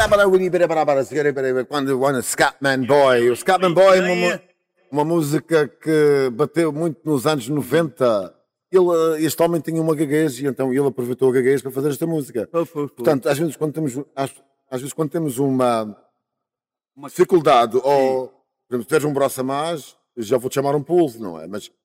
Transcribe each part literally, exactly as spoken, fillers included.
Quando o Scatman Boy. O Scatman Boy é uma, uma música que bateu muito nos anos noventa. Ele, este homem tinha uma gaguez e então ele aproveitou a gaguez para fazer esta música. Portanto, às vezes quando temos, às, às vezes, quando temos uma, uma dificuldade, ou por exemplo, se tiveres um braço a mais, já vou-te chamar um pulso, não é? Mas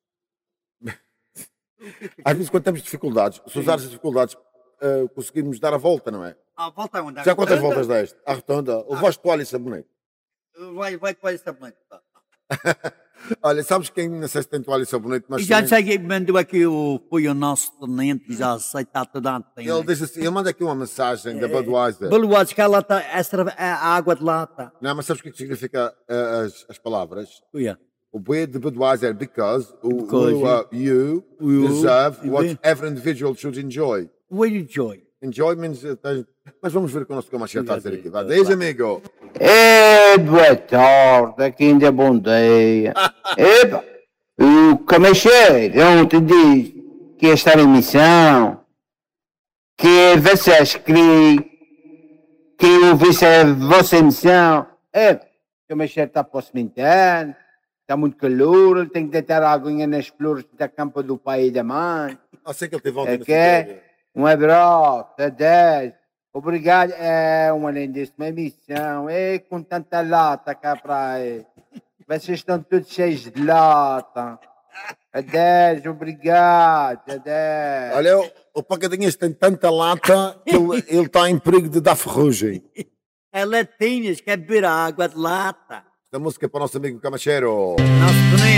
às vezes quando temos dificuldades, se usares as dificuldades, uh, conseguimos dar a volta, não é? A volta onde? Já quantas voltas deste? À rotunda? Levaste toalha e sabonete? Vai, vai toalha e sabonete. Olha, sabes quem não sei se tem toalha e sabonete, mas... E já sei que mandou aqui o, foi o nosso tenente e já aceita toda a tem. Ele diz assim, ele manda aqui uma mensagem da Budweiser. Budweiser, que ela está, essa é a água de lata. Não, mas sabes o que significa uh, as, as palavras? Yeah. O B de Budweiser, because, o, because o, uh, you, you deserve you what every individual should enjoy. What enjoy? Enjoy means... Uh, mas vamos ver o que o nosso Camachero está a dizer aqui. Diz, amigo. É, boa tarde, aqui ainda é bom dia. Epa, o Camachero ontem disse que ia estar em missão, que vocês queriam que eu ouvisse a vossa emissão. É, o Camachero está para o cemitério, está muito calor, ele tem que deitar a aguinha nas flores da campa do pai e da mãe. Ah, sei que ele teve ontem no cemitério. Um abraço, adeus. Obrigado, é uma lindíssima emissão. É com tanta lata cá para aí. Vocês estão todos cheios de lata. Adeus, obrigado, adeus. Olha, o, o Pacadinhas tem tanta lata que ele, ele está em perigo de dar ferrugem. É latinhas, quer beber água de lata. Esta música é para o nosso amigo Camachero. Nosso